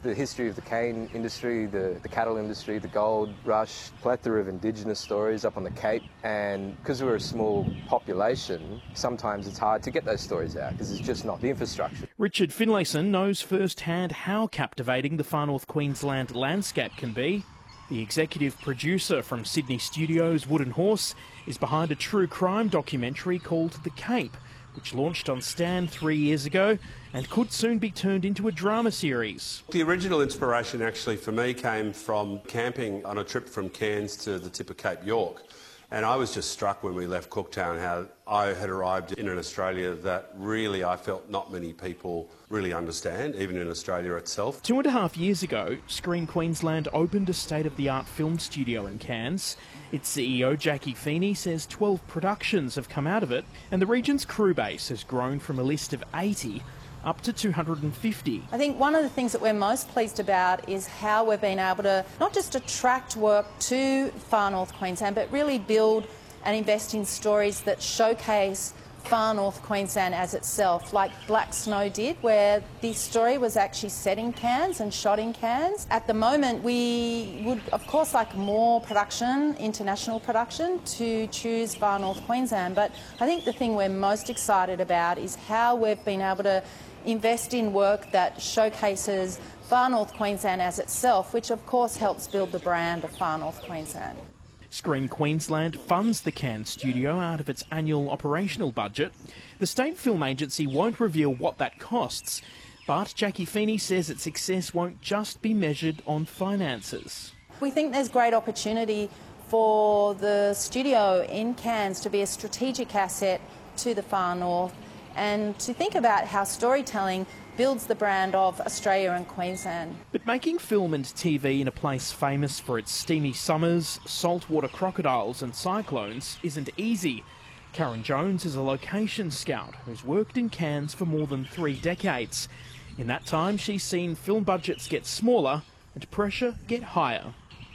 The history of the cane industry, the cattle industry, the gold rush, plethora of Indigenous stories up on the Cape. And because we're a small population, sometimes it's hard to get those stories out because it's just not the infrastructure. Richard Finlayson knows firsthand how captivating the Far North Queensland landscape can be. The executive producer from Sydney Studios, Wooden Horse, is behind a true crime documentary called The Cape, which launched on Stan 3 years ago and could soon be turned into a drama series. The original inspiration actually for me came from camping on a trip from Cairns to the tip of Cape York. And I was just struck when we left Cooktown how I had arrived in an Australia that really I felt not many people really understand, even in Australia itself. 2.5 years ago, Screen Queensland opened a state-of-the-art film studio in Cairns. Its CEO, Jackie Feeney, says 12 productions have come out of it, and the region's crew base has grown from a list of 80 up to 250. I think one of the things that we're most pleased about is how we've been able to not just attract work to Far North Queensland, but really build and invest in stories that showcase Far North Queensland as itself, like Black Snow did, where the story was actually set in Cairns and shot in Cairns. At the moment, we would, of course, like more production, international production, to choose Far North Queensland. But I think the thing we're most excited about is how we've been able to invest in work that showcases Far North Queensland as itself, which of course helps build the brand of Far North Queensland. Screen Queensland funds the Cairns studio out of its annual operational budget. The State Film Agency won't reveal what that costs, but Jackie Feeney says its success won't just be measured on finances. We think there's great opportunity for the studio in Cairns to be a strategic asset to the Far North and to think about how storytelling builds the brand of Australia and Queensland. But making film and TV in a place famous for its steamy summers, saltwater crocodiles and cyclones isn't easy. Karen Jones is a location scout who's worked in Cairns for more than 3 decades. In that time, she's seen film budgets get smaller and pressure get higher.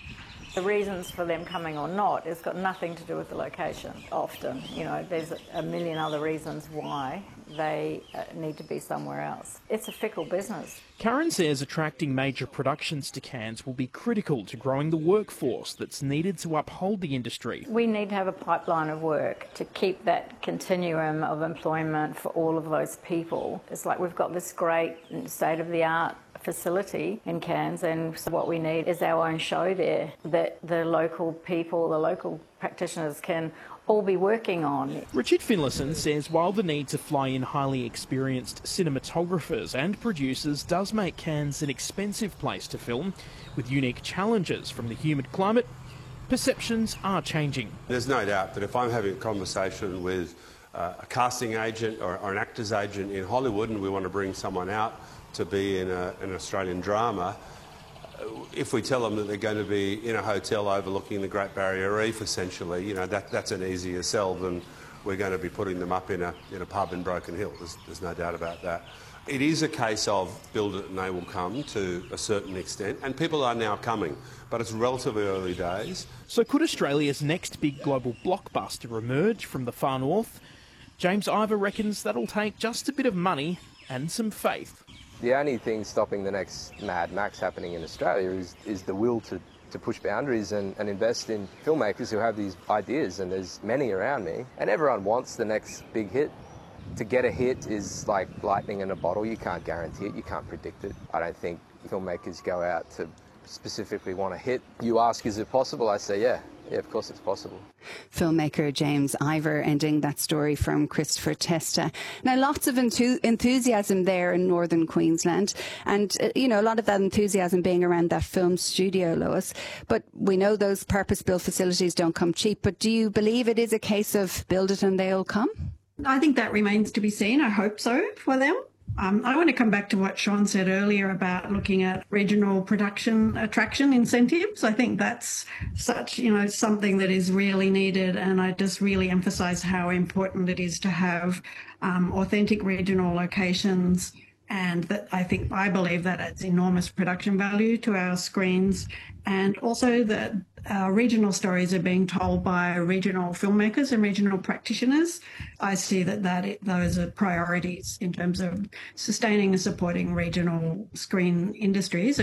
The reasons for them coming or not has got nothing to do with the location. Often, there's a million other reasons why they need to be somewhere else. It's a fickle business. Karen says attracting major productions to Cairns will be critical to growing the workforce that's needed to uphold the industry. We need to have a pipeline of work to keep that continuum of employment for all of those people. It's like we've got this great state-of-the-art facility in Cairns, and so what we need is our own show there that the local people, the local practitioners can all be working on. Richard Finlayson says while the need to fly in highly experienced cinematographers and producers does make Cairns an expensive place to film, with unique challenges from the humid climate, perceptions are changing. There's no doubt that if I'm having a conversation with a casting agent or an actor's agent in Hollywood and we want to bring someone out to be in an Australian drama, if we tell them that they're going to be in a hotel overlooking the Great Barrier Reef, essentially, that's an easier sell than we're going to be putting them up in a pub in Broken Hill. There's no doubt about that. It is a case of build it and they will come to a certain extent, and people are now coming, but it's relatively early days. So could Australia's next big global blockbuster emerge from the Far North? James Ivor reckons that'll take just a bit of money and some faith. The only thing stopping the next Mad Max happening in Australia is the will to push boundaries and invest in filmmakers who have these ideas, and there's many around me. And everyone wants the next big hit. To get a hit is like lightning in a bottle. You can't guarantee it, you can't predict it. I don't think filmmakers go out to specifically want a hit. You ask, is it possible? I say, yeah, of course it's possible. Filmmaker James Ivor ending that story from Christopher Testa. Now, lots of enthusiasm there in northern Queensland, and a lot of that enthusiasm being around that film studio, Lois. But we know those purpose-built facilities don't come cheap. But do you believe it is a case of build it and they'll come? I think that remains to be seen. I hope so for them. I want to come back to what Sean said earlier about looking at regional production attraction incentives. I think that's such, something that is really needed, and I just really emphasise how important it is to have authentic regional locations, and that I believe that adds enormous production value to our screens, and also that regional stories are being told by regional filmmakers and regional practitioners. I see those are priorities in terms of sustaining and supporting regional screen industries.